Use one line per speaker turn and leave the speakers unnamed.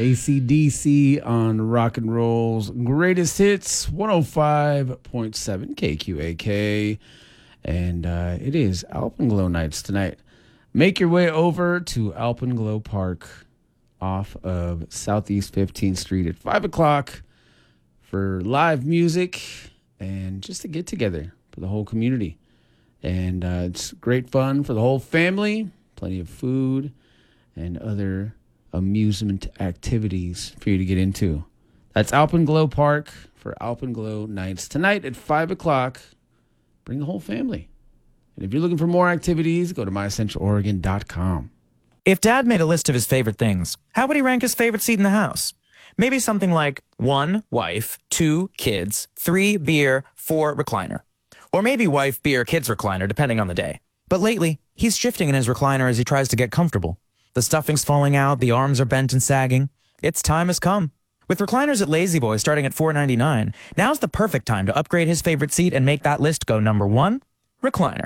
AC/DC on Rock and Roll's Greatest Hits, 105.7 KQAK. And it is Alpenglow Nights tonight. Make your way over to Alpenglow Park off of Southeast 15th Street at 5 o'clock for live music and just a get together for the whole community. And it's great fun for the whole family, plenty of food and other amusement activities for you to get into. That's Alpenglow Park for Alpenglow Nights tonight at 5 o'clock. Bring the whole family. And if you're looking for more activities, go to mycentraloregon.com.
If Dad made a list of his favorite things, how would he rank his favorite seat in the house? Maybe something like 1, wife, 2, kids, 3, beer, 4, recliner. Or maybe wife, beer, kids, recliner, depending on the day. But lately, he's shifting in his recliner as he tries to get comfortable. The stuffing's falling out, the arms are bent and sagging. Its time has come. With recliners at Lazy Boy starting at $4.99, now's the perfect time to upgrade his favorite seat and make that list go number 1, recliner.